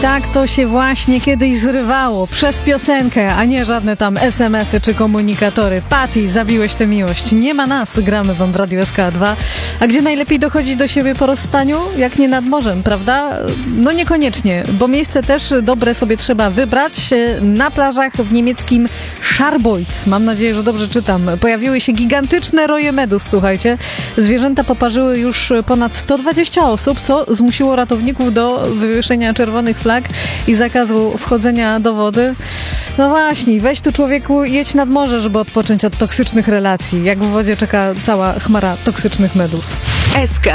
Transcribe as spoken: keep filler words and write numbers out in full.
Tak to się właśnie kiedyś zrywało. Przez piosenkę, a nie żadne tam es em esy czy komunikatory. Patty, zabiłeś tę miłość. Nie ma nas, gramy wam w Radiu S K dwa. A gdzie najlepiej dochodzić do siebie po rozstaniu? Jak nie nad morzem, prawda? No niekoniecznie, bo miejsce też dobre sobie trzeba wybrać. Na plażach w niemieckim Scharbeutz, mam nadzieję, że dobrze czytam, pojawiły się gigantyczne roje medus, słuchajcie. Zwierzęta poparzyły już ponad sto dwadzieścia osób, co zmusiło ratowników do wywieszenia czerwonych flag i zakazu wchodzenia do wody. No właśnie, weź tu człowieku, jedź nad morze, żeby odpocząć od toksycznych relacji. Jak w wodzie czeka cała chmara toksycznych medus. S K